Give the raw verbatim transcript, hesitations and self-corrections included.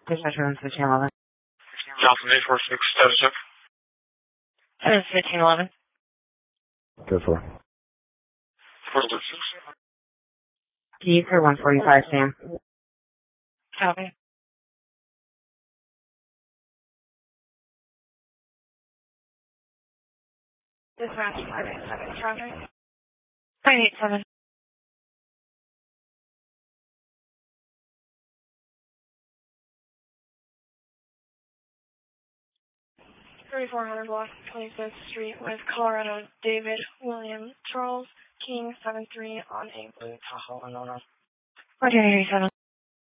Dispatcher on fifteen eleven. Alpha eight four six, status check. Seven fifteen eleven. Go for. four six six. Key for one forty-five, Sam. Copy. Dispatch five eight seven, traffic. five eight seven. thirty-four hundred block, twenty-fifth Street, West Colorado, David William Charles King, seven three on a blue Tahoe, Aurora. fourteen eighty-seven.